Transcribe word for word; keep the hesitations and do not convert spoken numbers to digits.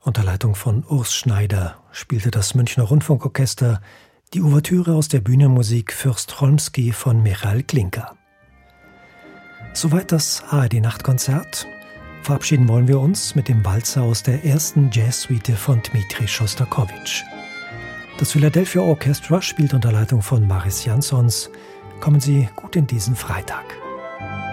Unter Leitung von Urs Schneider spielte das Münchner Rundfunkorchester die Ouvertüre aus der Bühnenmusik Fürst Cholmsky von Michail Glinka. Soweit das A R D-Nachtkonzert. Verabschieden wollen wir uns mit dem Walzer aus der ersten Jazzsuite von Dmitri Schostakowitsch. Das Philadelphia Orchestra spielt unter Leitung von Maris Jansons. Kommen Sie gut in diesen Freitag.